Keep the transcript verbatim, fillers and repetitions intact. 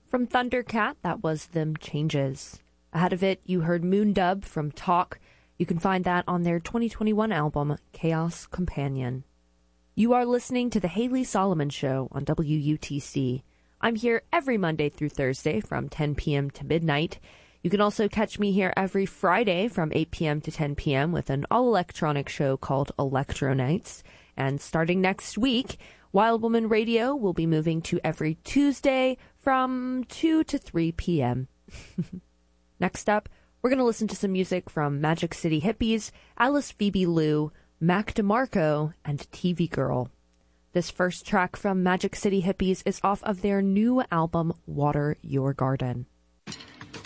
From Thundercat, that was Them Changes. Ahead of it, you heard Moondub from Talk. You can find that on their twenty twenty-one album, Chaos Companion. You are listening to The Haley Solomon Show on W U T C. I'm here every Monday through Thursday from ten p.m. to midnight. You can also catch me here every Friday from eight p.m. to ten p.m. with an all-electronic show called Electro Nights. And starting next week, Wild Woman Radio will be moving to every Tuesday from two to three p.m. Next up, we're going to listen to some music from Magic City Hippies, Alice Phoebe Lou, Mac DeMarco, and T V Girl. This first track from Magic City Hippies is off of their new album, Water Your Garden.